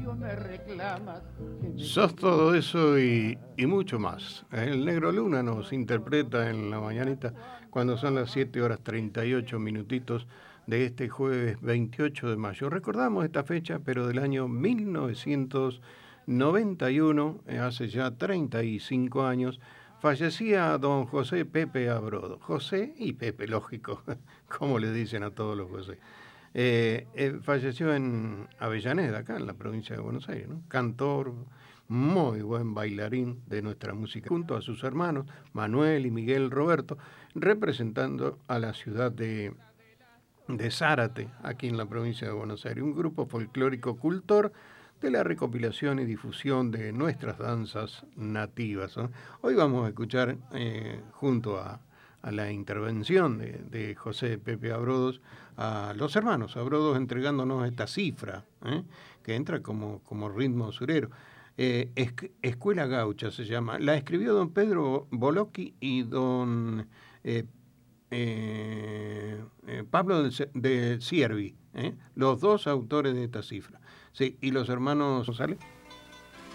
Sos todo eso y mucho más. El Negro Luna nos interpreta en la mañanita cuando son las 7:38 de este jueves 28 de mayo. Recordamos esta fecha, pero del año 1991, hace ya 35 años, fallecía don José Pepe Abrodo. José y Pepe, lógico, como le dicen a todos los José. Falleció en Avellaneda, acá en la provincia de Buenos Aires, ¿no? Cantor, muy buen bailarín de nuestra música, junto a sus hermanos Manuel y Miguel Roberto, representando a la ciudad de Zárate, aquí en la provincia de Buenos Aires, un grupo folclórico cultor de la recopilación y difusión de nuestras danzas nativas, ¿no? Hoy vamos a escuchar junto a la intervención de José Pepe Abrodos, a los hermanos Abrodos entregándonos esta cifra, que entra como ritmo surero. Escuela Gaucha se llama. La escribió don Pedro Bolocchi y don eh, Pablo de Siervi, los dos autores de esta cifra. Sí, y los hermanos González.